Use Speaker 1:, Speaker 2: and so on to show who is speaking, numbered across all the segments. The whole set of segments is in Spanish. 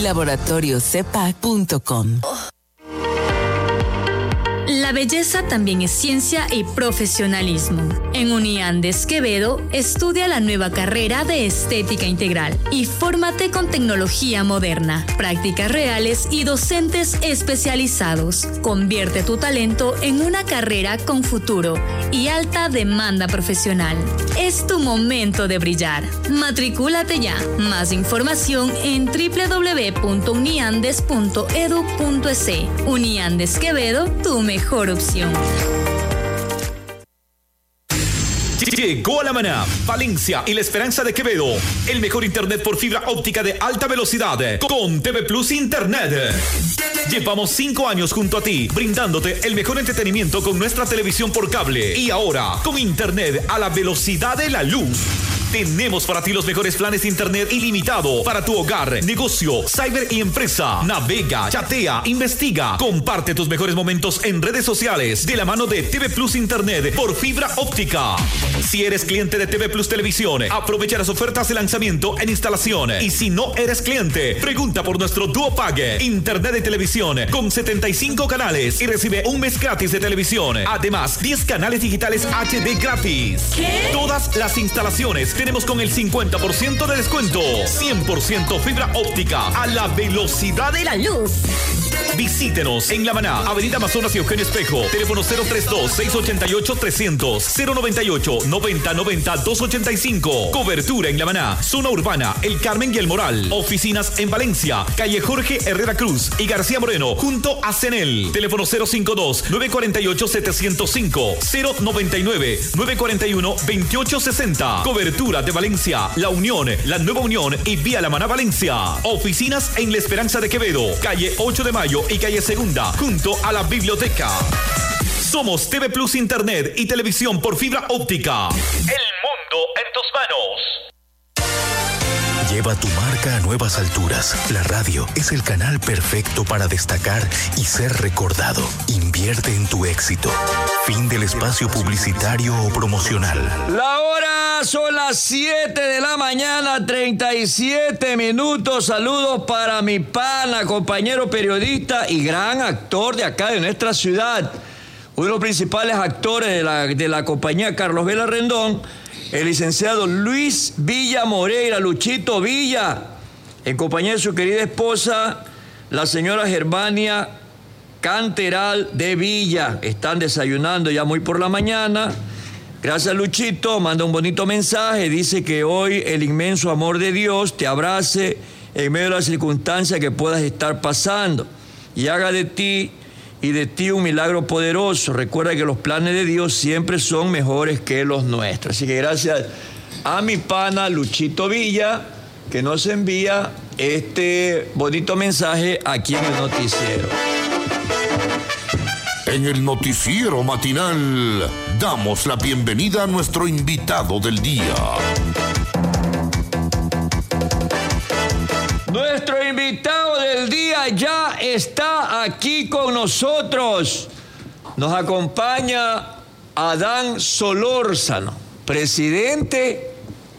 Speaker 1: Laboratoriocepac.com.
Speaker 2: La belleza también es ciencia y profesionalismo. En Uniandes Quevedo, estudia la nueva carrera de Estética Integral y fórmate con tecnología moderna, prácticas reales y docentes especializados. Convierte tu talento en una carrera con futuro y alta demanda profesional. Es tu momento de brillar. Matricúlate ya. Más información en www.uniandes.edu.es. Uniandes Quevedo, tu mejor opción.
Speaker 3: Llegó a La Maná, Valencia y La Esperanza de Quevedo. El mejor internet por fibra óptica de alta velocidad con TV Plus Internet. Llevamos 5 años junto a ti, brindándote el mejor entretenimiento con nuestra televisión por cable. Y ahora, con internet a la velocidad de la luz. Tenemos para ti los mejores planes de internet ilimitado para tu hogar, negocio, cyber y empresa. Navega, chatea, investiga, comparte tus mejores momentos en redes sociales de la mano de TV Plus Internet por fibra óptica. Si eres cliente de TV Plus Televisión, aprovecha las ofertas de lanzamiento en instalación. Y si no eres cliente, pregunta por nuestro Duo Pague, internet de televisión con 75 canales y recibe un mes gratis de televisión. Además, 10 canales digitales HD gratis.
Speaker 2: ¿Qué?
Speaker 3: Todas las instalaciones tenemos con el 50% de descuento. 100% fibra óptica a la velocidad de la luz. Visítenos en La Maná, Avenida Amazonas y Eugenio Espejo. Teléfono 032-688-300, 098-9090-285. Cobertura en La Maná, zona urbana, El Carmen y El Moral. Oficinas en Valencia, calle Jorge Herrera Cruz y García Moreno, junto a CENEL. Teléfono 052-948-705, 099-941-2860. Cobertura de Valencia, La Unión, La Nueva Unión y Vía La Maná Valencia. Oficinas en La Esperanza de Quevedo, calle 8 de Mayo y calle Segunda, junto a la biblioteca. Somos TV Plus Internet y televisión por fibra óptica. El mundo en tus manos.
Speaker 4: Lleva tu marca a nuevas alturas. La radio es el canal perfecto para destacar y ser recordado. Invierte en tu éxito. Fin del espacio publicitario o promocional.
Speaker 5: La hora son las 7 de la mañana, 37 minutos. Saludos para mi pana, compañero periodista y gran actor de acá de nuestra ciudad. Uno de los principales actores de la compañía Carlos Vela Rendón, el licenciado Luis Villa Moreira, Luchito Villa, en compañía de su querida esposa, la señora Germania Canteral de Villa. Están desayunando ya muy por la mañana. Gracias, Luchito. Manda un bonito mensaje. Dice que hoy el inmenso amor de Dios te abrace en medio de las circunstancias que puedas estar pasando y haga de ti y de ti un milagro poderoso. Recuerda que los planes de Dios siempre son mejores que los nuestros. Así que gracias a mi pana Luchito Villa, que nos envía este bonito mensaje aquí en el noticiero.
Speaker 6: En el noticiero matinal damos la bienvenida a nuestro invitado del día.
Speaker 5: Nuestro invitado del día ya está aquí con nosotros. Nos acompaña Adán Solórzano, presidente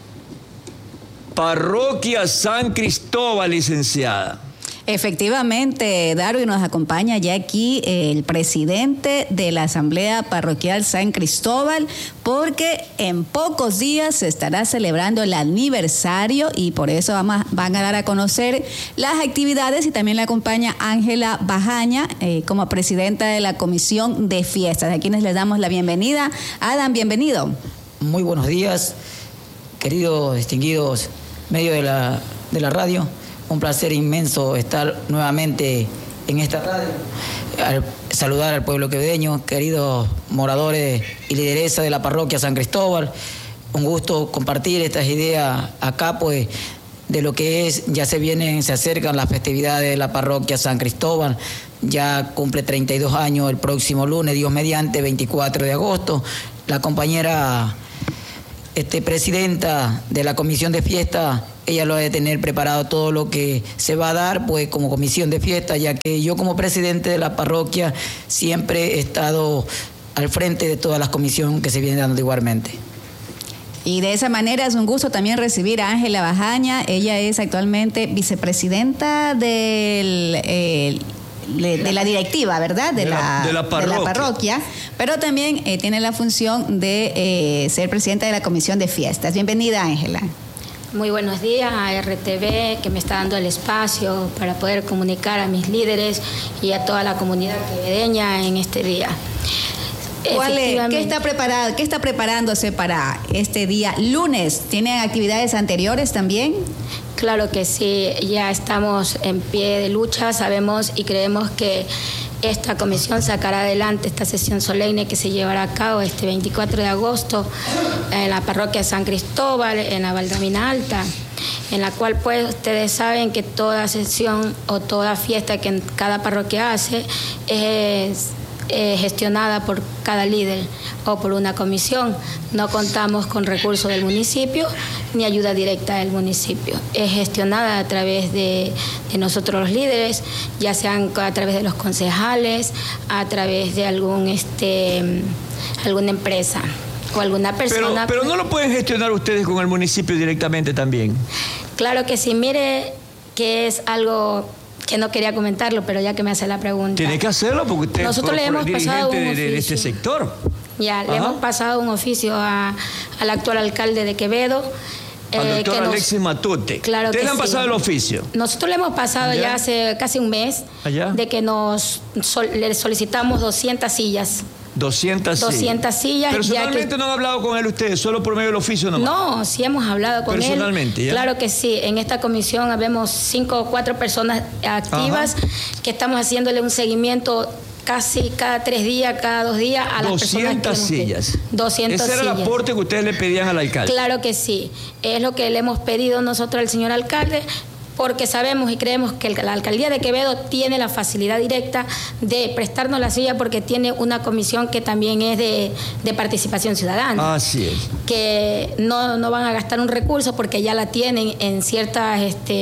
Speaker 5: Parroquia San Cristóbal, licenciada.
Speaker 7: Efectivamente, Darwin, nos acompaña ya aquí el presidente de la Asamblea Parroquial San Cristóbal, porque en pocos días se estará celebrando el aniversario y por eso van a dar a conocer las actividades, y también le acompaña Ángela Bajaña como presidenta de la Comisión de Fiestas, a quienes les damos la bienvenida. Adam, bienvenido.
Speaker 8: Muy buenos días, queridos distinguidos medios de la radio. Un placer inmenso estar nuevamente en esta radio. Saludar al pueblo quevedeño, queridos moradores y lideresa de la parroquia San Cristóbal. Un gusto compartir estas ideas acá, pues, de lo que es, ya se acercan las festividades de la parroquia San Cristóbal. Ya cumple 32 años el próximo lunes, Dios mediante, 24 de agosto. La compañera presidenta de la comisión de fiesta, ella lo ha de tener preparado todo lo que se va a dar, pues, como comisión de fiesta, ya que yo como presidente de la parroquia siempre he estado al frente de todas las comisiones que se vienen dando igualmente.
Speaker 7: Y de esa manera es un gusto también recibir a Ángela Bajaña. Ella es actualmente vicepresidenta de la directiva, ¿verdad? De la parroquia, pero también tiene la función de ser presidenta de la Comisión de Fiestas. Bienvenida, Ángela.
Speaker 1: Muy buenos días a RTV, que me está dando el espacio para poder comunicar a mis líderes y a toda la comunidad quevedeña en este día.
Speaker 7: ¿Qué está preparándose para este día lunes? ¿Tienen actividades anteriores también?
Speaker 1: Claro que sí, ya estamos en pie de lucha, sabemos y creemos que esta comisión sacará adelante esta sesión solemne que se llevará a cabo este 24 de agosto en la parroquia San Cristóbal, en la Valdamina Alta, en la cual pues ustedes saben que toda sesión o toda fiesta que cada parroquia hace es gestionada por cada líder o por una comisión. No contamos con recursos del municipio ni ayuda directa del municipio. Es gestionada a través de nosotros los líderes, ya sean a través de los concejales, a través de alguna empresa o alguna persona.
Speaker 5: Pero no lo pueden gestionar ustedes con el municipio directamente también.
Speaker 1: Claro que sí. Mire que es algo que no quería comentarlo, pero ya que me hace la pregunta.
Speaker 5: Tiene que hacerlo porque usted
Speaker 1: nosotros le hemos pasado un oficio
Speaker 5: de este sector.
Speaker 1: Ya, le hemos pasado un oficio al actual alcalde de Quevedo.
Speaker 5: Al doctor Alexis Matute.
Speaker 1: Claro que
Speaker 5: ¿Ustedes le han
Speaker 1: sí.
Speaker 5: pasado el oficio?
Speaker 1: Nosotros le hemos pasado ya hace casi un mes de que le solicitamos 200 sillas.
Speaker 5: 200 sillas. Personalmente no han hablado con él ustedes, solo por medio del oficio nomás.
Speaker 1: No, sí hemos hablado con él.
Speaker 5: Personalmente, ¿ya?
Speaker 1: Claro que sí. En esta comisión habemos 5 o 4 personas activas que estamos haciéndole un seguimiento casi cada 3 días, cada 2 días a las personas que
Speaker 5: 200 sillas.
Speaker 1: 200
Speaker 5: Ese
Speaker 1: sillas.
Speaker 5: era el aporte que ustedes le pedían al alcalde.
Speaker 1: Claro que sí. Es lo que le hemos pedido nosotros al señor alcalde, porque sabemos y creemos que la alcaldía de Quevedo tiene la facilidad directa de prestarnos la silla porque tiene una comisión que también es de participación ciudadana.
Speaker 5: Así es.
Speaker 1: Que no van a gastar un recurso porque ya la tienen en ciertas,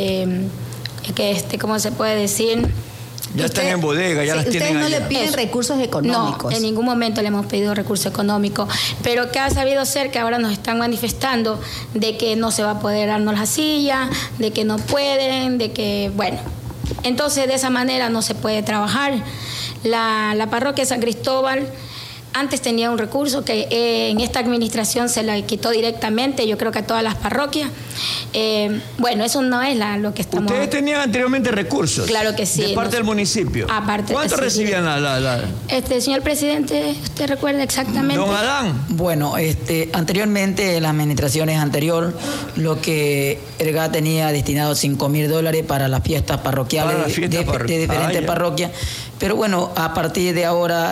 Speaker 1: ¿cómo se puede decir?
Speaker 5: Ya están en bodega, ya las tienen allá.
Speaker 7: Ustedes no le piden recursos económicos.
Speaker 1: No, en ningún momento le hemos pedido recursos económicos, pero que ha sabido ser que ahora nos están manifestando de que no se va a poder darnos la silla, de que no pueden, de que, bueno, entonces de esa manera no se puede trabajar. La parroquia San Cristóbal antes tenía un recurso que en esta administración se le quitó directamente, yo creo que a todas las parroquias. Bueno, eso no es lo que estamos...
Speaker 5: ¿Ustedes tenían anteriormente recursos?
Speaker 1: Claro que sí.
Speaker 5: ¿De parte del municipio?
Speaker 1: Aparte.
Speaker 5: ¿Cuánto recibían
Speaker 1: señor presidente, ¿usted recuerda exactamente?
Speaker 5: Don Adán.
Speaker 8: Bueno, anteriormente, en las administraciones anteriores, lo que ERGA tenía destinado $5,000 para las fiestas parroquiales de diferentes parroquias. Pero bueno, a partir de ahora,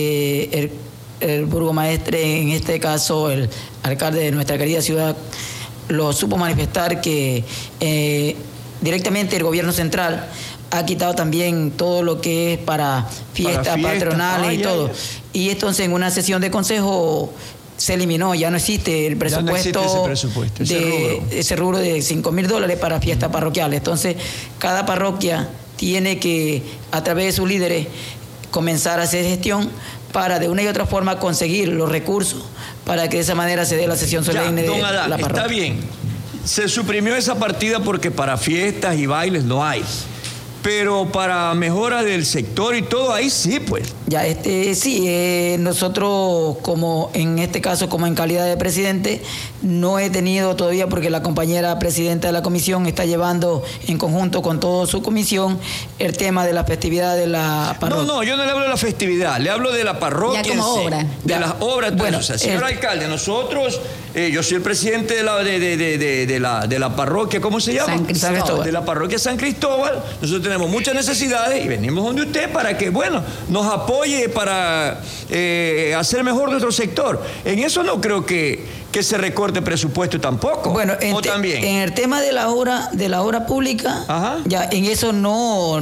Speaker 8: el burgomaestre, en este caso el alcalde de nuestra querida ciudad, lo supo manifestar que directamente el gobierno central ha quitado también todo lo que es para fiestas patronales y todo. Y entonces en una sesión de consejo se eliminó, ya no existe el presupuesto, ese rubro de $5,000 para fiestas parroquiales. Entonces cada parroquia tiene que, a través de sus líderes, comenzar a hacer gestión para de una y otra forma conseguir los recursos para que de esa manera se dé la sesión solemne de la parroquia.
Speaker 5: Está bien, se suprimió esa partida porque para fiestas y bailes no hay, pero para mejora del sector y todo ahí sí, pues.
Speaker 8: Ya, nosotros como en este caso como en calidad de presidente no he tenido todavía, porque la compañera presidenta de la comisión está llevando en conjunto con toda su comisión el tema de la festividad de la parroquia.
Speaker 5: No, yo no le hablo de la festividad, le hablo de la parroquia
Speaker 7: ya como obra.
Speaker 5: De las obras. Bueno, o sea, señor alcalde, nosotros, yo soy el presidente de la parroquia, ¿cómo se llama?
Speaker 7: San Cristóbal.
Speaker 5: De la parroquia San Cristóbal. Nosotros tenemos muchas necesidades y venimos donde usted para que, bueno, nos apoye para hacer mejor nuestro sector. En eso no creo que se recorte presupuesto tampoco.
Speaker 8: Bueno,
Speaker 5: también.
Speaker 8: En el tema de la obra pública, ya en eso no.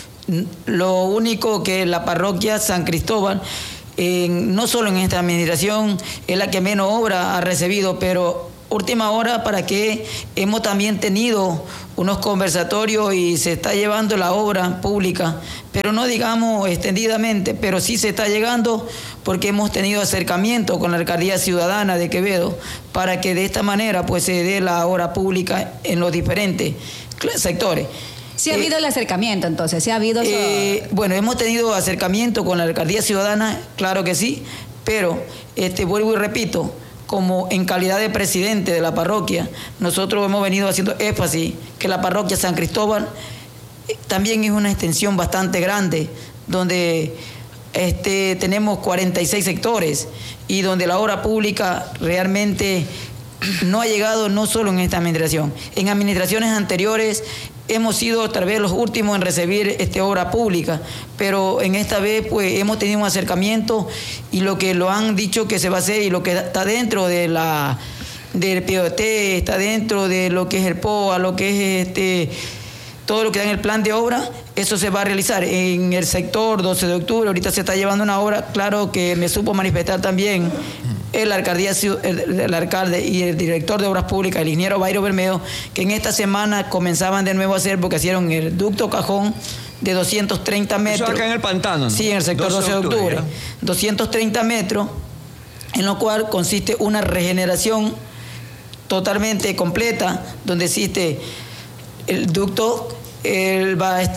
Speaker 8: Lo único que la parroquia San Cristóbal, no solo en esta administración, es la que menos obra ha recibido, pero última hora para que hemos también tenido unos conversatorios y se está llevando la obra pública, pero no digamos extendidamente, pero sí se está llegando porque hemos tenido acercamiento con la Alcaldía Ciudadana de Quevedo para que de esta manera pues se dé la obra pública en los diferentes sectores.
Speaker 7: Sí ha habido el acercamiento, entonces, sí ha habido...
Speaker 8: Bueno, hemos tenido acercamiento con la Alcaldía Ciudadana, claro que sí, pero vuelvo y repito, como en calidad de presidente de la parroquia, nosotros hemos venido haciendo énfasis que la parroquia San Cristóbal también es una extensión bastante grande, donde tenemos 46 sectores y donde la obra pública realmente no ha llegado no solo en esta administración. En administraciones anteriores hemos sido tal vez los últimos en recibir obra pública, pero en esta vez pues hemos tenido un acercamiento y lo que lo han dicho que se va a hacer y lo que está dentro de del POT, está dentro de lo que es el POA, lo que es todo lo que da en el plan de obra, eso se va a realizar en el sector 12 de octubre. Ahorita se está llevando una obra, claro que me supo manifestar también el alcalde y el director de Obras Públicas, el ingeniero Bayro Bermejo, que en esta semana comenzaban de nuevo a hacer porque hicieron el ducto cajón de 230 metros.
Speaker 5: Eso acá en el pantano, ¿no?
Speaker 8: Sí, en el sector 12 de octubre. 230 metros, en lo cual consiste una regeneración totalmente completa, donde existe el ducto, el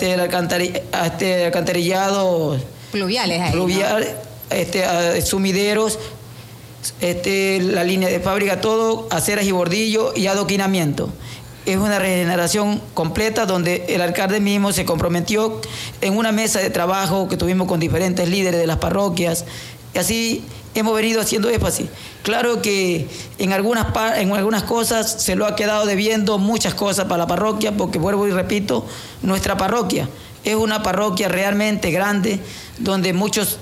Speaker 8: alcantarillado
Speaker 7: pluviales ahí,
Speaker 8: pluvial, ¿no? Sumideros, la línea de fábrica, todo, aceras y bordillo y adoquinamiento. Es una regeneración completa donde el alcalde mismo se comprometió en una mesa de trabajo que tuvimos con diferentes líderes de las parroquias, y así hemos venido haciendo énfasis. Claro que en algunas cosas se lo ha quedado debiendo muchas cosas para la parroquia, porque vuelvo y repito, nuestra parroquia es una parroquia realmente grande, donde muchos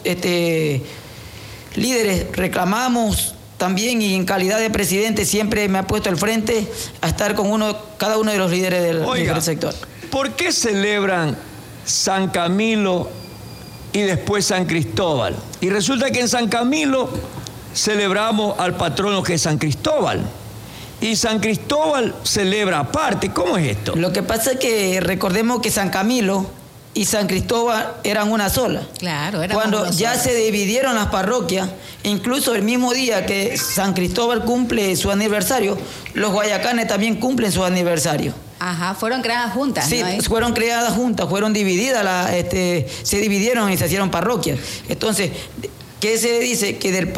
Speaker 8: líderes reclamamos también, y en calidad de presidente siempre me ha puesto al frente a estar con cada uno de los líderes del sector.
Speaker 5: ¿Por qué celebran San Camilo y después San Cristóbal? Y resulta que en San Camilo celebramos al patrono que es San Cristóbal, y San Cristóbal celebra aparte. ¿Cómo es esto?
Speaker 8: Lo que pasa es que recordemos que San Camilo y San Cristóbal eran una sola.
Speaker 7: Claro, eran
Speaker 8: cuando
Speaker 7: una
Speaker 8: ya
Speaker 7: sola.
Speaker 8: se dividieron las parroquias, incluso el mismo día que San Cristóbal cumple su aniversario, los guayacanes también cumplen su aniversario.
Speaker 7: Ajá, fueron creadas juntas.
Speaker 8: Sí,
Speaker 7: ¿no?
Speaker 8: fueron creadas juntas, fueron divididas, se dividieron y se hicieron parroquias. Entonces, ¿qué se dice? Que del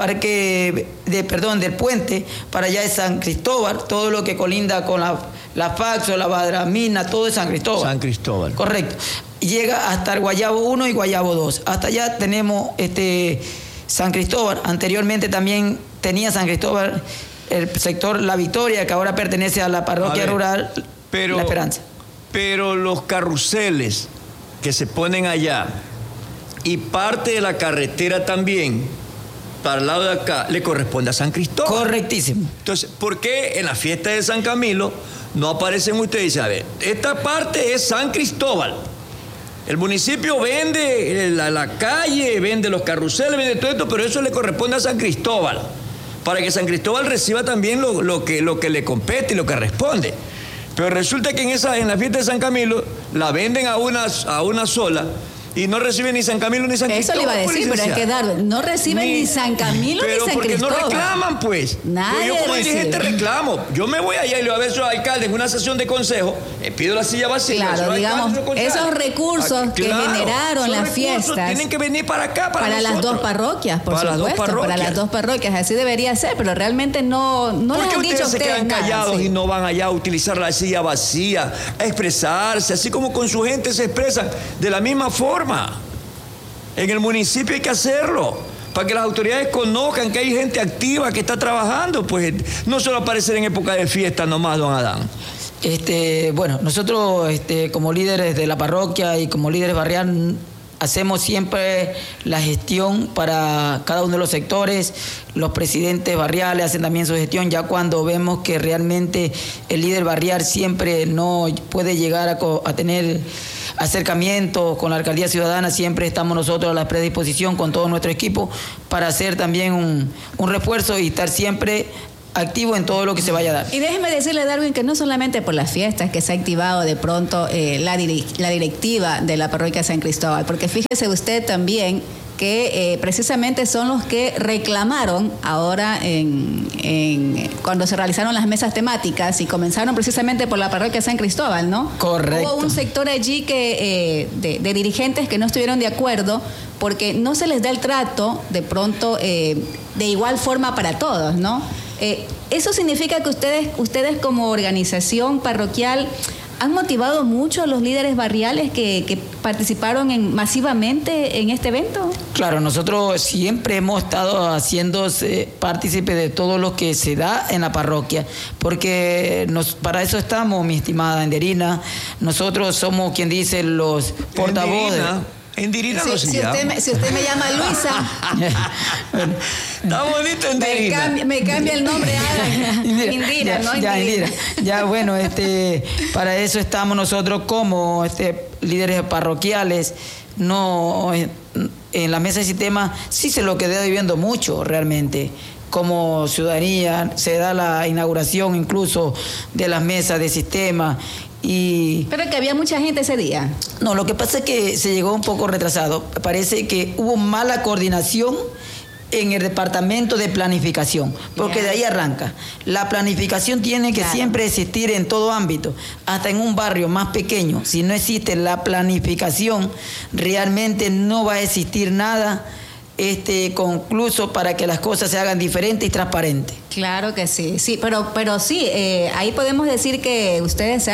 Speaker 8: del puente para allá es San Cristóbal, todo lo que colinda con la Faxo, la Badramina, todo es San Cristóbal.
Speaker 5: San Cristóbal.
Speaker 8: Correcto. Llega hasta el Guayabo 1 y Guayabo 2. Hasta allá tenemos San Cristóbal. Anteriormente también tenía San Cristóbal el sector La Victoria, que ahora pertenece a la parroquia rural La Esperanza.
Speaker 5: Pero los carruseles que se ponen allá y parte de la carretera también, para el lado de acá, le corresponde a San Cristóbal.
Speaker 8: Correctísimo.
Speaker 5: Entonces, ¿por qué en la fiesta de San Camilo no aparecen ustedes y dicen, a ver, esta parte es San Cristóbal? El municipio vende la calle, vende los carruseles, vende todo esto, pero eso le corresponde a San Cristóbal, para que San Cristóbal reciba también lo que le compete y lo que responde. Pero resulta que en la fiesta de San Camilo la venden a una sola, y no reciben ni San Camilo ni San Cristóbal.
Speaker 7: Eso le iba a decir, pero es que Dardo, no reciben ni San Camilo ni San Cristóbal.
Speaker 5: Pero porque no reclaman, pues.
Speaker 7: Nadie
Speaker 5: yo como
Speaker 7: recibe.
Speaker 5: dirigente reclamo. Yo me voy allá y le voy a ver a su alcalde en una sesión de consejo, pido la silla vacía.
Speaker 7: Claro, digamos, esos recursos que generaron las fiestas
Speaker 5: tienen que venir para acá, para
Speaker 7: las dos parroquias, por
Speaker 5: para
Speaker 7: supuesto, para las dos parroquias. Así debería ser, pero realmente no les han dicho a
Speaker 5: ustedes se quedan
Speaker 7: nada,
Speaker 5: callados
Speaker 7: sí.
Speaker 5: y no van allá a utilizar la silla vacía, a expresarse, así como con su gente se expresan de la misma forma? En el municipio hay que hacerlo, para que las autoridades conozcan que hay gente activa que está trabajando, pues no solo aparecer en época de fiesta nomás, don Adán.
Speaker 8: Bueno, nosotros como líderes de la parroquia y como líderes barriales hacemos siempre la gestión para cada uno de los sectores. Los presidentes barriales hacen también su gestión, ya cuando vemos que realmente el líder barrial siempre no puede llegar a tener acercamiento con la Alcaldía Ciudadana, siempre estamos nosotros a la predisposición con todo nuestro equipo para hacer también un refuerzo y estar siempre activo en todo lo que se vaya a dar.
Speaker 7: Y déjeme decirle, Darwin, que no solamente por las fiestas que se ha activado de pronto la directiva de la parroquia San Cristóbal, porque fíjese usted también que precisamente son los que reclamaron ahora cuando se realizaron las mesas temáticas y comenzaron precisamente por la parroquia San Cristóbal, ¿no?
Speaker 8: Correcto.
Speaker 7: Hubo un sector allí que de dirigentes que no estuvieron de acuerdo porque no se les da el trato de pronto de igual forma para todos, ¿no? Eso significa que ustedes como organización parroquial han motivado mucho a los líderes barriales que participaron masivamente en este evento.
Speaker 8: Claro, nosotros siempre hemos estado haciéndose partícipe de todo lo que se da en la parroquia, porque para eso estamos, mi estimada Enderina. Nosotros somos, quien dice, los portavoces.
Speaker 5: Endirina no se llama.
Speaker 7: Si usted me llama Luisa.
Speaker 8: Bueno,
Speaker 5: está bonito Endirina.
Speaker 7: Me cambia el nombre a Indira, ¿no?
Speaker 8: Indira. Ya, bueno, para eso estamos nosotros como líderes parroquiales. No, en la mesa de sistema sí se lo quedé viviendo mucho realmente. Como ciudadanía se da la inauguración incluso de las mesas de sistema.
Speaker 7: Pero que había mucha gente ese día.
Speaker 8: No, lo que pasa es que se llegó un poco retrasado. Parece que hubo mala coordinación en el departamento de planificación, porque de ahí arranca. La planificación tiene que siempre existir en todo ámbito, hasta en un barrio más pequeño. Si no existe la planificación, realmente no va a existir nada concluso para que las cosas se hagan diferentes y transparentes.
Speaker 7: Claro que sí, pero sí, ahí podemos decir que ustedes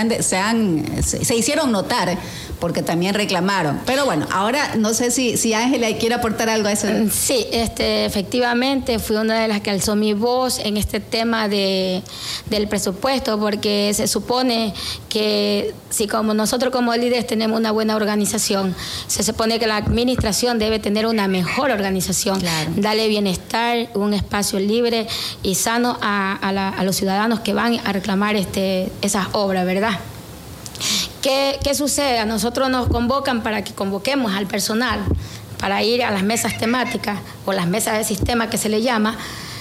Speaker 7: se hicieron notar, porque también reclamaron. Pero bueno, ahora no sé si Ángela quiere aportar algo a eso.
Speaker 1: Sí, efectivamente fui una de las que alzó mi voz en este tema del presupuesto, porque se supone que si como nosotros como líderes tenemos una buena organización, se supone que la administración debe tener una mejor organización, darle bienestar, un espacio libre y sano a los ciudadanos que van a reclamar esas obras, ¿verdad? ¿Qué sucede? A nosotros nos convocan para que convoquemos al personal para ir a las mesas temáticas o las mesas de sistema que se le llama,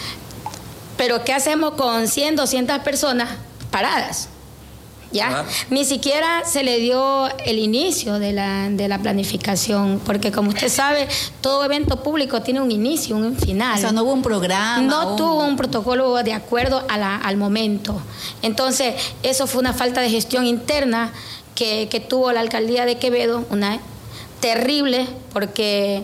Speaker 1: pero ¿qué hacemos con 100, 200 personas paradas? ¿Ya? Ni siquiera se le dio el inicio de la planificación, porque como usted sabe, todo evento público tiene un inicio, un final.
Speaker 7: O sea, no hubo un programa.
Speaker 1: No tuvo un protocolo de acuerdo al momento. Entonces, eso fue una falta de gestión interna que tuvo la alcaldía de Quevedo, una terrible, porque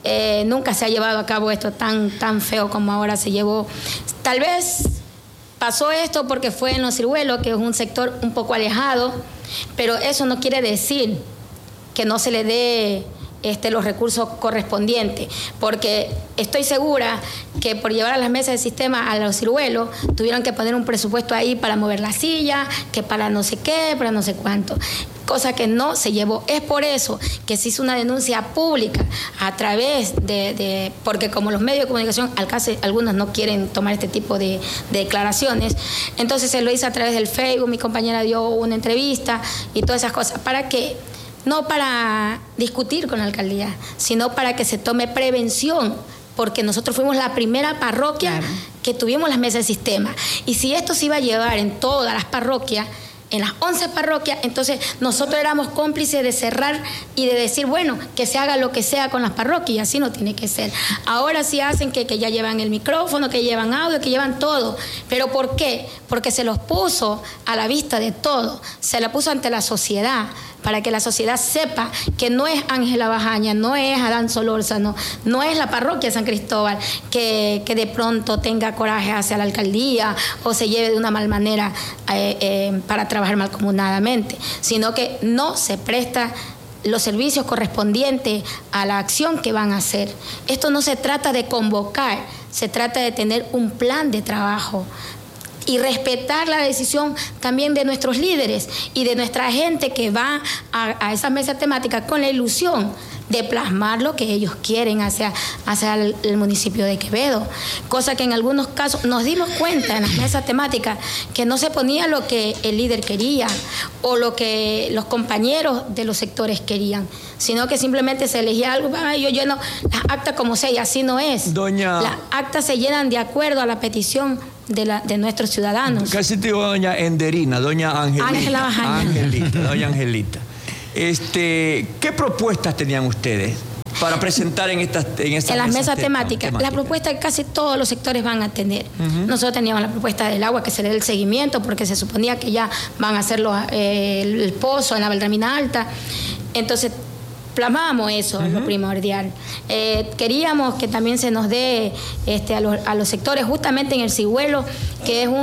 Speaker 1: nunca se ha llevado a cabo esto tan feo como ahora se llevó. Tal vez pasó esto porque fue en Los Ciruelos, que es un sector un poco alejado, pero eso no quiere decir que no se le dé los recursos correspondientes, porque estoy segura que por llevar a las mesas de sistema a Los Ciruelos tuvieron que poner un presupuesto ahí para mover la silla, que para no sé qué, para no sé cuánto, cosa que no se llevó. Es por eso que se hizo una denuncia pública a través porque como los medios de comunicación algunos no quieren tomar este tipo de declaraciones, entonces se lo hizo a través del Facebook, mi compañera dio una entrevista y todas esas cosas. ¿Para qué? No para discutir con la alcaldía, sino para que se tome prevención, porque nosotros fuimos la primera parroquia que tuvimos las mesas de sistema. Y si esto se iba a llevar en todas las parroquias, en las 11 parroquias, entonces nosotros éramos cómplices de cerrar y de decir, bueno, que se haga lo que sea con las parroquias, y así no tiene que ser. Ahora sí hacen que ya llevan el micrófono, que llevan audio, que llevan todo. ¿Pero por qué? Porque se los puso a la vista de todo, se la puso ante la sociedad, para que la sociedad sepa que no es Ángela Bajaña, no es Adán Solórzano, no es la parroquia San Cristóbal que de pronto tenga coraje hacia la alcaldía o se lleve de una mal manera para trabajar malcomunadamente, sino que no se presta los servicios correspondientes a la acción que van a hacer. Esto no se trata de convocar, se trata de tener un plan de trabajo y respetar la decisión también de nuestros líderes y de nuestra gente que va a esa mesa temática con la ilusión de plasmar lo que ellos quieren hacia el municipio de Quevedo. Cosa que en algunos casos nos dimos cuenta en las mesas temáticas que no se ponía lo que el líder quería o lo que los compañeros de los sectores querían, sino que simplemente se elegía algo, yo lleno las actas como sea, y así no es.
Speaker 5: Doña...
Speaker 1: Las actas se llenan de acuerdo a la petición de nuestros ciudadanos.
Speaker 5: Casi te digo doña Enderina, doña Angelita.
Speaker 1: Ángela Bajaña.
Speaker 5: Doña Angelita. ¿Qué propuestas tenían ustedes para presentar en las
Speaker 1: mesas temáticas? La propuesta que casi todos los sectores van a tener. Nosotros teníamos la propuesta del agua, que se le dé el seguimiento, porque se suponía que ya van a hacer el pozo en la Beltramina Alta. Entonces, plasmamos eso, lo primordial. Queríamos que también se nos dé a los sectores, justamente en el Sigüelo, que es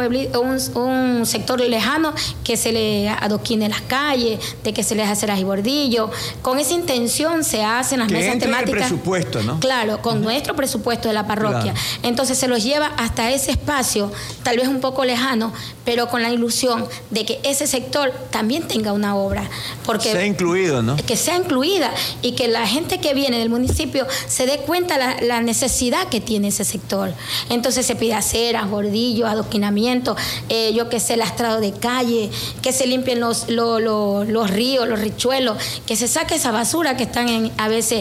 Speaker 1: un sector lejano, que se le adoquine las calles, de que se les hace las y bordillo. Con esa intención se hacen las mesas temáticas.
Speaker 5: El presupuesto, ¿no?
Speaker 1: Claro, con nuestro presupuesto de la parroquia. Claro. Entonces se los lleva hasta ese espacio, tal vez un poco lejano, pero con la ilusión de que ese sector también tenga una obra. Porque
Speaker 5: sea incluido, ¿no?
Speaker 1: Que sea incluida y que la gente que viene del municipio se dé cuenta la necesidad que tiene ese sector. Entonces se pide aceras, bordillos, adoquinamiento, lastrado de calle, que se limpien los ríos, los richuelos, que se saque esa basura que están a veces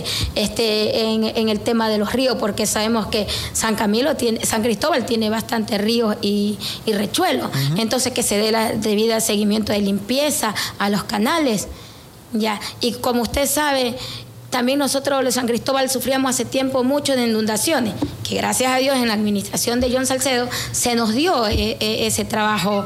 Speaker 1: en el tema de los ríos, porque sabemos que San Cristóbal tiene bastantes ríos y richuelos. Entonces que se dé la debida seguimiento de limpieza a los canales. Ya, y como usted sabe, también nosotros los San Cristóbal sufríamos hace tiempo mucho de inundaciones, que gracias a Dios en la administración de John Salcedo se nos dio ese trabajo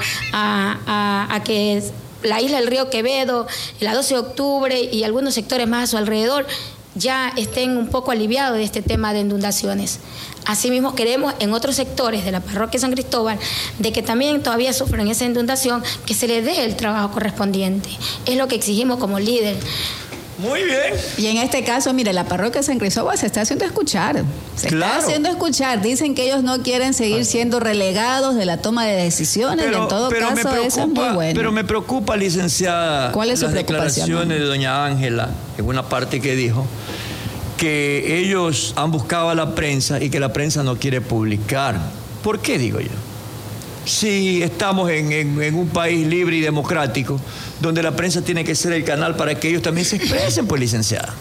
Speaker 1: a que la isla del Río Quevedo, la 12 de octubre y algunos sectores más a su alrededor ya estén un poco aliviados de este tema de inundaciones. Asimismo queremos en otros sectores de la parroquia San Cristóbal, de que también todavía sufren esa inundación, que se les dé el trabajo correspondiente. Es lo que exigimos como líder.
Speaker 5: Muy bien.
Speaker 7: Y en este caso, mire, la parroquia San Cristóbal se está haciendo escuchar. Está haciendo escuchar. Dicen que ellos no quieren seguir siendo relegados de la toma de decisiones. En todo caso, eso es muy bueno.
Speaker 5: Pero me preocupa, licenciada,
Speaker 7: ¿cuál es su
Speaker 5: las declaraciones de doña Ángela, en una parte que dijo que ellos han buscado a la prensa y que la prensa no quiere publicar. ¿Por qué, digo yo? Si estamos en un país libre y democrático, donde la prensa tiene que ser el canal para que ellos también se expresen, pues, licenciada.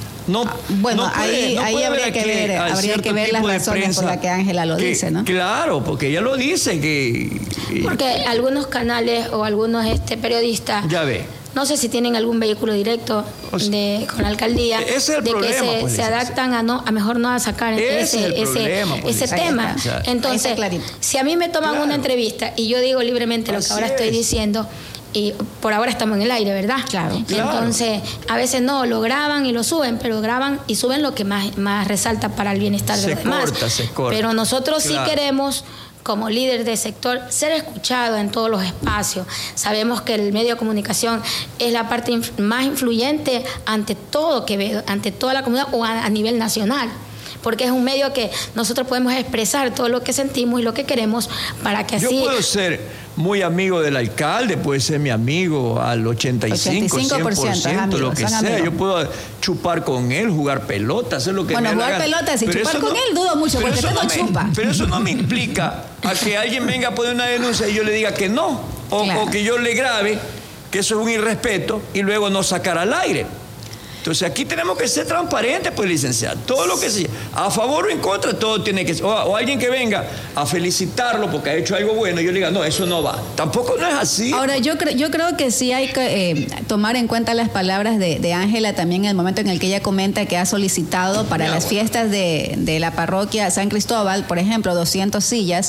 Speaker 7: Ahí habría que ver las razones por las que Ángela lo dice, ¿no?
Speaker 5: Claro, porque ella lo dice
Speaker 1: porque algunos canales o algunos periodistas,
Speaker 5: ya ve,
Speaker 1: no sé si tienen algún vehículo directo con la alcaldía,
Speaker 5: ese es el problema,
Speaker 1: que se adaptan a mejor no a sacar ese tema. Entonces, si a mí me toman una entrevista y yo digo libremente lo que ahora estoy diciendo, y por ahora estamos en el aire, ¿verdad?
Speaker 7: Claro.
Speaker 1: Entonces, a veces no, lo graban y lo suben, pero graban y suben lo que más resalta para el bienestar de los demás.
Speaker 5: Se corta.
Speaker 1: Pero nosotros sí queremos, como líder del sector, ser escuchados en todos los espacios. Sabemos que el medio de comunicación es la parte más influyente ante todo Quevedo, ante toda la comunidad o a nivel nacional, porque es un medio que nosotros podemos expresar todo lo que sentimos y lo que queremos para que así...
Speaker 5: Yo puedo ser muy amigo del alcalde, puede ser mi amigo al 85, 100%, lo que sea. Amigos. Yo puedo chupar con él, jugar pelota, hacer lo que me dé la gana.
Speaker 7: Jugar pelota, si chupar con él, dudo mucho, porque usted no chupa.
Speaker 5: Pero eso no me implica a que alguien venga a poner una denuncia y yo le diga que no, o que yo le grabe, que eso es un irrespeto, y luego no sacar al aire. Entonces aquí tenemos que ser transparentes, pues, licenciado. Todo lo que sea, a favor o en contra, todo tiene que ser. O alguien que venga a felicitarlo porque ha hecho algo bueno, y yo le diga, no, eso no va. Tampoco no es así.
Speaker 7: Ahora, yo creo que sí hay que tomar en cuenta las palabras de Ángela también en el momento en el que ella comenta que ha solicitado para las fiestas de la parroquia San Cristóbal, por ejemplo, 200 sillas,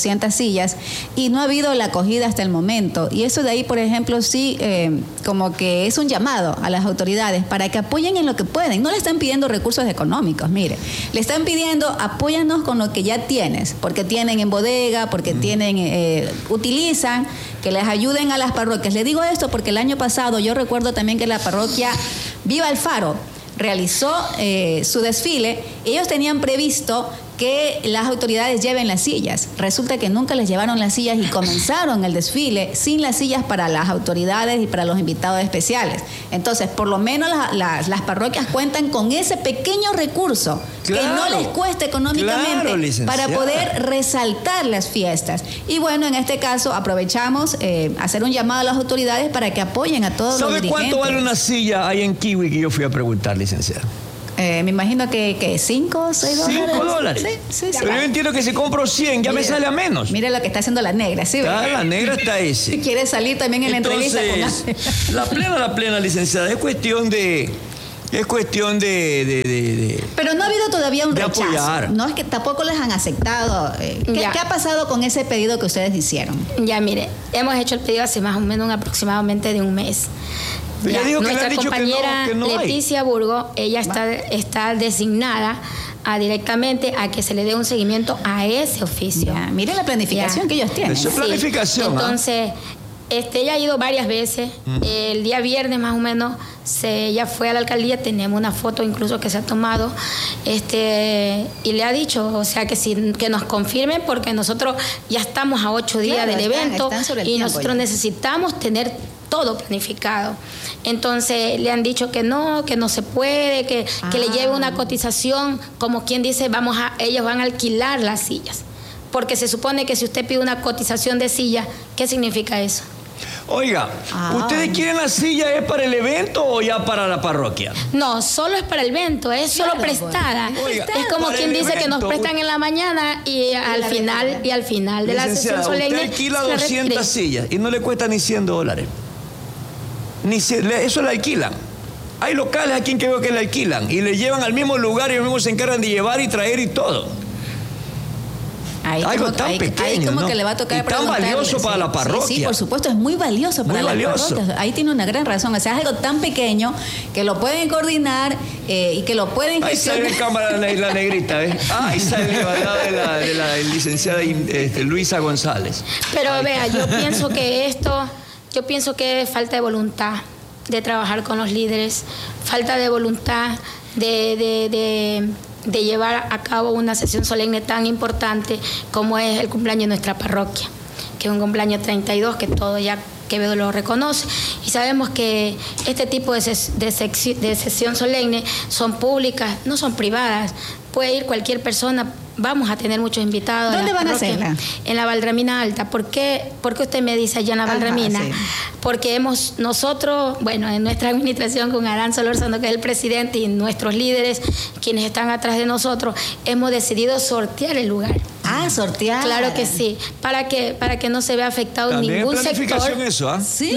Speaker 7: y no ha habido la acogida hasta el momento. Y eso de ahí, por ejemplo, sí, como que es un llamado a las autoridades para que apoyen en lo que pueden. No le están pidiendo recursos económicos, mire, le están pidiendo apóyanos con lo que ya tienes, porque tienen en bodega, porque utilizan, que les ayuden a las parroquias. Le digo esto porque el año pasado yo recuerdo también que la parroquia Viva el Faro realizó su desfile. Ellos tenían previsto que las autoridades lleven las sillas. Resulta que nunca les llevaron las sillas y comenzaron el desfile sin las sillas para las autoridades y para los invitados especiales. Entonces, por lo menos las parroquias cuentan con ese pequeño recurso que no les cueste económicamente para poder resaltar las fiestas. Y bueno, en este caso aprovechamos hacer un llamado a las autoridades para que apoyen a todos los dirigentes.
Speaker 5: ¿Sabe cuánto vale una silla ahí en Kiwi que yo fui a preguntar, licenciado?
Speaker 7: Me imagino que 5 o 6 dólares.
Speaker 5: $5.
Speaker 7: Sí.
Speaker 5: Pero yo entiendo que si compro 100 ya me sale a menos.
Speaker 7: Mire lo que está haciendo la negra, ¿sí?
Speaker 5: La negra está ese.
Speaker 7: Si quiere salir también en
Speaker 5: Entonces,
Speaker 7: la entrevista con
Speaker 5: la plena, licenciada, es cuestión de...
Speaker 7: Pero no ha habido todavía un rechazo.
Speaker 5: Apoyar.
Speaker 7: No es que tampoco les han aceptado. ¿Qué ha pasado con ese pedido que ustedes hicieron?
Speaker 1: Ya, mire, hemos hecho el pedido hace más o menos aproximadamente de un mes.
Speaker 5: Ya dijo
Speaker 1: nuestra
Speaker 5: que
Speaker 1: compañera
Speaker 5: que no
Speaker 1: Leticia Burgo, ella está designada directamente a que se le dé un seguimiento a ese oficio.
Speaker 7: Ya, miren la planificación que ellos tienen.
Speaker 5: Eso es planificación.
Speaker 1: Entonces, ella ha ido varias veces. El día viernes más o menos ella fue a la alcaldía, tenemos una foto incluso que se ha tomado, y le ha dicho, o sea, que nos confirmen, porque nosotros ya estamos a 8 días del evento y nosotros necesitamos tener todo planificado. Entonces le han dicho que no se puede, que le lleve una cotización, como quien dice, ellos van a alquilar las sillas. Porque se supone que si usted pide una cotización de silla, ¿qué significa eso?
Speaker 5: Oiga, ¿ustedes quieren la silla es para el evento o ya para la parroquia?
Speaker 1: No, solo es para el evento, es solo prestada.
Speaker 5: Oiga,
Speaker 1: es como quien dice que nos prestan en la mañana y al final de la sesión solemne.
Speaker 5: Usted alquila 200 sillas y no le cuesta ni $100. Eso le alquilan. Hay locales aquí en que veo que le alquilan y le llevan al mismo lugar y ellos mismos se encargan de llevar y traer y todo. Algo tan pequeño,
Speaker 7: ahí como
Speaker 5: ¿no?
Speaker 7: que le va a tocar
Speaker 5: y tan valioso para la parroquia.
Speaker 7: Sí, por supuesto, es muy valioso para la parroquia. Ahí tiene una gran razón. O sea, es algo tan pequeño que lo pueden coordinar y que lo pueden gestionar.
Speaker 5: Ahí sale en cámara la negrita, ¿ves? Ahí sale de la licenciada Luisa González.
Speaker 1: Pero vea, yo pienso que es falta de voluntad de trabajar con los líderes, falta de voluntad de llevar a cabo una sesión solemne tan importante como es el cumpleaños de nuestra parroquia, que es un cumpleaños 32, que todo ya Quevedo lo reconoce, y sabemos que este tipo de sesión solemne son públicas, no son privadas, puede ir cualquier persona. Vamos a tener muchos invitados.
Speaker 7: ¿Dónde van a hacerla?
Speaker 1: En la Valdramina Alta. ¿Por qué usted me dice allá en la Valdramina? Sí. Porque nosotros, en nuestra administración con Arán Solórzano, que es el presidente, y nuestros líderes, quienes están atrás de nosotros, hemos decidido sortear el lugar.
Speaker 7: Sortear.
Speaker 1: Claro que sí. Para que no se vea afectado ningún sector.
Speaker 5: Eso,
Speaker 7: Sí,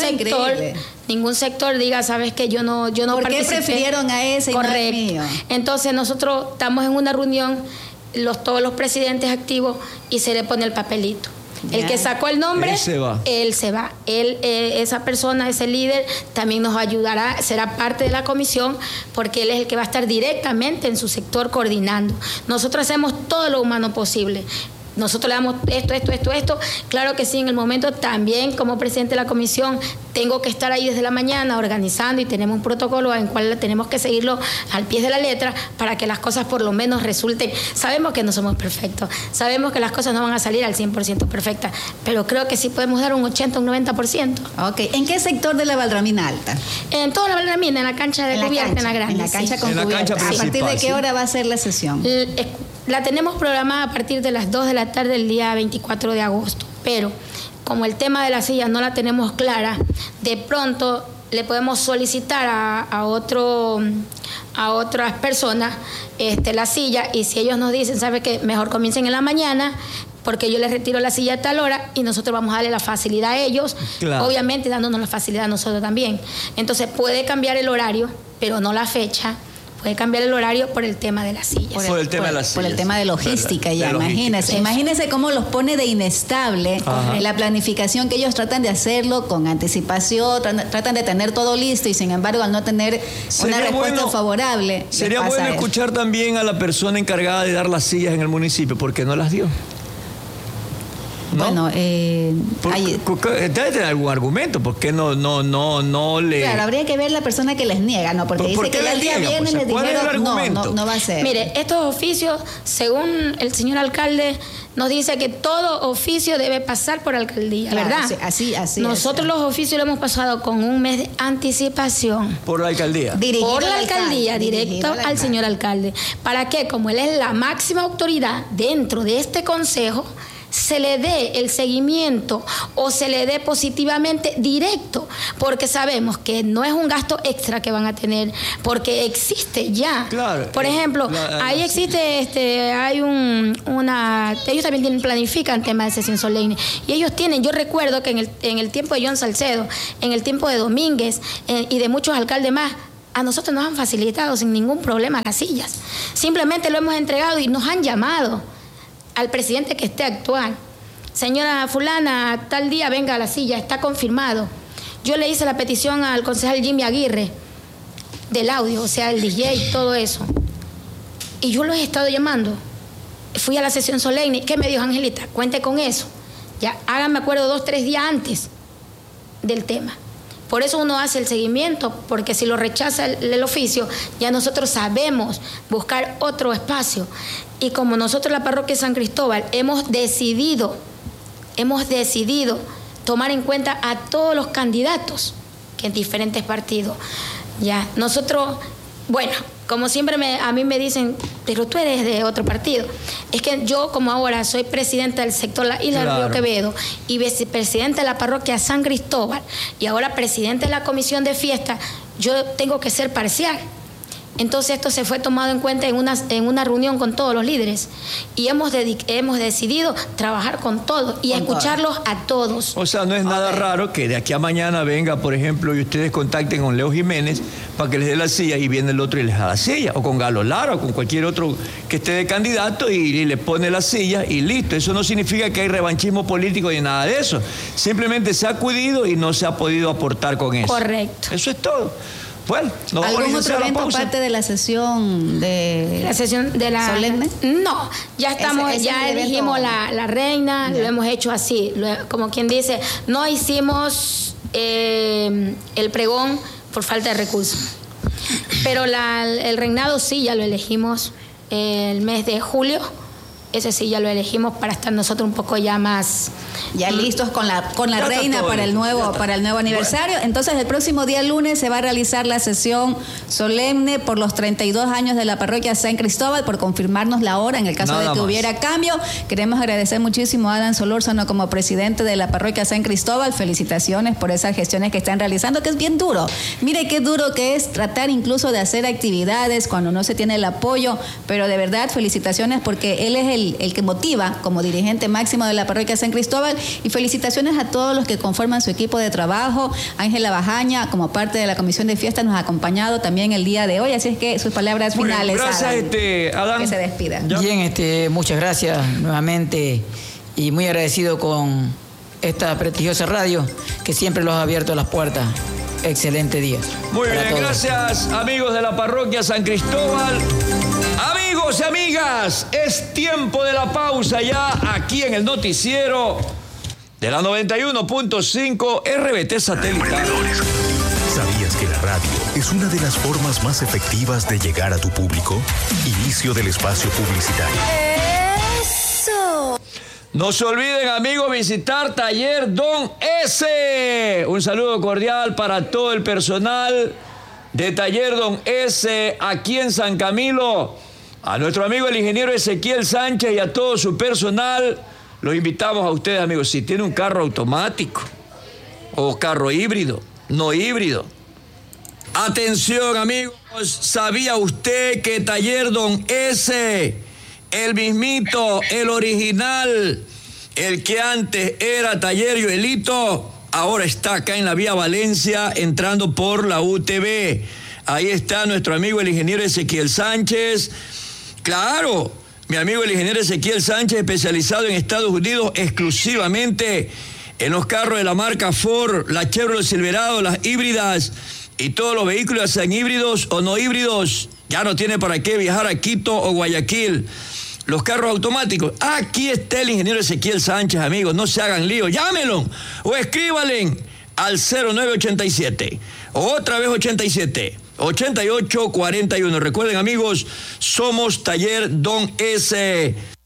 Speaker 1: ningún sector diga, sabes que yo no
Speaker 7: ¿Por
Speaker 1: participé?
Speaker 7: ¿Qué prefirieron a ese?
Speaker 1: Correcto.
Speaker 7: Y no al mío?
Speaker 1: Entonces nosotros estamos en una reunión, todos los presidentes activos, y se le pone el papelito. El que sacó el nombre, él se va. Esa persona, ese líder, también nos ayudará, será parte de la comisión, porque él es el que va a estar directamente en su sector coordinando. Nosotros hacemos todo lo humano posible. Nosotros le damos esto. Claro que sí, en el momento también, como presidente de la comisión, tengo que estar ahí desde la mañana organizando, y tenemos un protocolo en el cual tenemos que seguirlo al pie de la letra para que las cosas por lo menos resulten. Sabemos que no somos perfectos, sabemos que las cosas no van a salir al 100% perfectas, pero creo que sí podemos dar un 80, un 90%.
Speaker 7: Ok. ¿En qué sector de la Valdramina Alta?
Speaker 1: En toda la Valdramina, en la cancha de cubierta, en la grande.
Speaker 7: En la cancha con cubierta. ¿A partir de qué hora va a ser la sesión?
Speaker 1: La tenemos programada a partir de las 2 de la tarde del día 24 de agosto, pero como el tema de la silla no la tenemos clara, de pronto le podemos solicitar a otras personas la silla, y si ellos nos dicen, ¿sabe qué? Mejor comiencen en la mañana, porque yo les retiro la silla a tal hora y nosotros vamos a darle la facilidad a ellos, claro, obviamente dándonos la facilidad a nosotros también. Entonces puede cambiar el horario, pero no la fecha. Puede cambiar el horario por el tema de las sillas.
Speaker 5: Por el tema de las sillas.
Speaker 7: Por el tema de logística, ya, imagínense. Imagínense cómo los pone de inestable la planificación, que ellos tratan de hacerlo con anticipación, tratan de tener todo listo, y sin embargo, al no tener una respuesta favorable.
Speaker 5: Sería bueno escuchar también a la persona encargada de dar las sillas en el municipio, porque no las dio. ¿No?
Speaker 7: Bueno,
Speaker 5: debe tener algún argumento, ¿por qué no le...?
Speaker 7: Claro, habría que ver la persona que les niega, ¿no? Porque dice que ya el día viernes les dijeron, no va a ser.
Speaker 1: Mire, estos oficios, según el señor alcalde, nos dice que todo oficio debe pasar por alcaldía, claro, ¿verdad?
Speaker 7: Sí, así
Speaker 1: Nosotros los oficios lo hemos pasado con un mes de anticipación.
Speaker 5: ¿Por la alcaldía?
Speaker 1: Por la alcaldía, directo al señor alcalde. ¿Para qué? Como él es la máxima autoridad dentro de este consejo, se le dé el seguimiento o se le dé positivamente directo, porque sabemos que no es un gasto extra que van a tener, porque existe ya.
Speaker 5: Claro.
Speaker 1: Por ejemplo, ahí existe, hay ellos también planifican tema de sesión solemne, y ellos tienen, yo recuerdo que en el tiempo de John Salcedo, en el tiempo de Domínguez y de muchos alcaldes más, a nosotros nos han facilitado sin ningún problema las sillas. Simplemente lo hemos entregado y nos han llamado al presidente que esté actual. Señora fulana, tal día venga a la silla, está confirmado. Yo le hice la petición al concejal Jimmy Aguirre del audio, o sea, el DJ y todo eso. Y yo los he estado llamando. Fui a la sesión solemne. ¿Qué me dijo Angelita? Cuente con eso. Ya, háganme acuerdo 2-3 días antes del tema. Por eso uno hace el seguimiento, porque si lo rechaza el oficio, ya nosotros sabemos buscar otro espacio. Y como nosotros, la parroquia de San Cristóbal, hemos decidido tomar en cuenta a todos los candidatos que en diferentes partidos. Ya, nosotros, bueno, como siempre a mí me dicen, pero tú eres de otro partido. Es que yo, como ahora soy presidenta del sector La Isla del Río Quevedo y vicepresidenta de la parroquia San Cristóbal y ahora presidenta de la comisión de fiesta, yo tengo que ser parcial. Entonces esto se fue tomado en cuenta en una reunión con todos los líderes y hemos decidido trabajar con todos y escucharlos a todos.
Speaker 5: O sea, no es nada raro que de aquí a mañana venga, por ejemplo, y ustedes contacten con Leo Jiménez para que les dé la silla y viene el otro y les da la silla, o con Galo Lara o con cualquier otro que esté de candidato y le pone la silla y listo. Eso no significa que hay revanchismo político ni nada de eso. Simplemente se ha acudido y no se ha podido aportar con eso.
Speaker 1: Correcto.
Speaker 5: Eso es todo. Bueno,
Speaker 7: ¿algún otro evento aparte de la sesión de solemne?
Speaker 1: No, ya estamos, ya elegimos la reina, lo hemos hecho así, como quien dice, no hicimos el pregón por falta de recursos, pero el reinado sí, ya lo elegimos el mes de julio. Ese sí ya lo elegimos para estar nosotros un poco ya más...
Speaker 7: Ya listos con la reina para el nuevo aniversario. Bueno. Entonces el próximo día lunes se va a realizar la sesión solemne por los 32 años de la parroquia San Cristóbal, por confirmarnos la hora en el caso de que hubiera cambio. Queremos agradecer muchísimo a Adán Solórzano como presidente de la parroquia San Cristóbal. Felicitaciones por esas gestiones que están realizando, que es bien duro. Mire qué duro que es tratar incluso de hacer actividades cuando no se tiene el apoyo, pero de verdad felicitaciones porque él es el que motiva como dirigente máximo de la parroquia San Cristóbal, y felicitaciones a todos los que conforman su equipo de trabajo. Ángela Bajaña, como parte de la comisión de fiesta, nos ha acompañado también el día de hoy, así es que sus palabras finales.
Speaker 5: Gracias, Adán.
Speaker 7: Que se despida.
Speaker 8: Bien, muchas gracias nuevamente y muy agradecido con esta prestigiosa radio que siempre los ha abierto las puertas. Excelente día.
Speaker 5: Muy bien,
Speaker 8: todos.
Speaker 5: Gracias, amigos de la parroquia San Cristóbal. Amigos y amigas, es tiempo de la pausa ya aquí en el noticiero de la 91.5 RBT Satelital.
Speaker 4: ¿Sabías que la radio es una de las formas más efectivas de llegar a tu público? Inicio del espacio publicitario.
Speaker 2: ¡Eso!
Speaker 5: No se olviden, amigos, visitar Taller Don S. Un saludo cordial para todo el personal de Taller Don S aquí en San Camilo. A nuestro amigo el ingeniero Ezequiel Sánchez y a todo su personal, los invitamos a ustedes, amigos. Si tiene un carro automático o carro híbrido, no híbrido. Atención, amigos, ¿sabía usted que Taller Don S, el mismito, el original, el que antes era Taller Joelito, ahora está acá en la vía Valencia, entrando por la UTV? Ahí está nuestro amigo el ingeniero Ezequiel Sánchez. Claro, mi amigo el ingeniero Ezequiel Sánchez, especializado en Estados Unidos exclusivamente en los carros de la marca Ford, la Chevrolet Silverado, las híbridas y todos los vehículos, sean híbridos o no híbridos. Ya no tiene para qué viajar a Quito o Guayaquil. Los carros automáticos, aquí está el ingeniero Ezequiel Sánchez, amigos, no se hagan lío, llámenlo o escríbanle al 0987, otra vez 87, 8841. Recuerden, amigos, somos Taller Don S.